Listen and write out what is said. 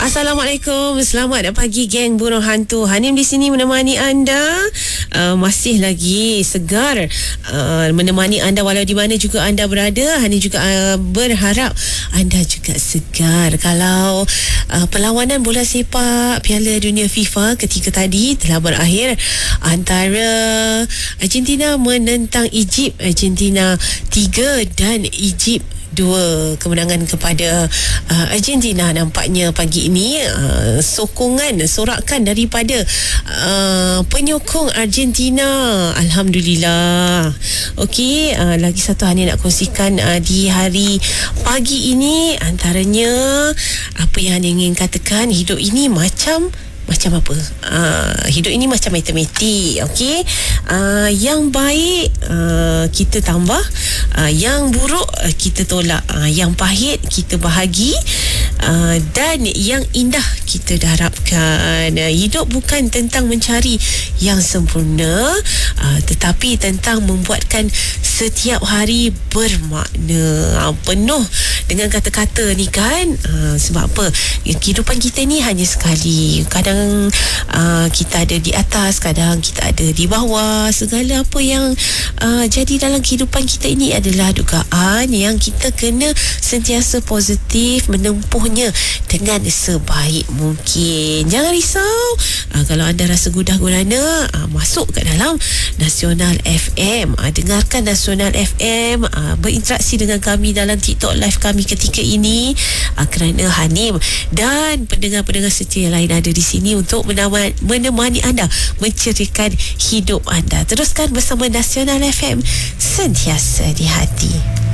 Assalamualaikum, selamat pagi geng Burung Hantu. Hanim di sini menemani anda, masih lagi segar, menemani anda walau di mana juga anda berada. Hanim juga berharap anda juga segar. Kalau perlawanan bola sepak Piala Dunia FIFA ketika tadi telah berakhir antara Argentina menentang Egypt. Argentina 3 dan Egypt 2 kemenangan kepada Argentina. Nampaknya pagi ini sorakan daripada penyokong Argentina. Alhamdulillah. Okey, lagi satu hal yang nak kongsikan di hari pagi ini, antaranya apa yang ingin katakan, hidup ini macam apa? Hidup ini macam matematik. Okey, yang baik kita tambah, yang buruk kita tolak, yang pahit kita bahagi, dan yang indah kita darabkan. Hidup bukan tentang mencari yang sempurna, tetapi tentang membuatkan setiap hari bermakna. Penuh dengan kata-kata ni kan. Sebab apa? Kehidupan kita ni hanya sekali. Kadang kita ada di atas, kadang kita ada di bawah. Segala apa yang jadi dalam kehidupan kita ini adalah dugaan yang kita kena sentiasa positif menempuhnya dengan sebaik mungkin. Jangan risau kalau anda rasa gundah gulana, masuk ke dalam Nasional FM, dengarkan Nasional FM, berinteraksi dengan kami dalam TikTok live kami ketika ini, kerana Hanim dan pendengar-pendengar setia yang lain ada di sini untuk menemani anda, menceriakan hidup anda. Teruskan bersama Nasional FM, sentiasa di hati.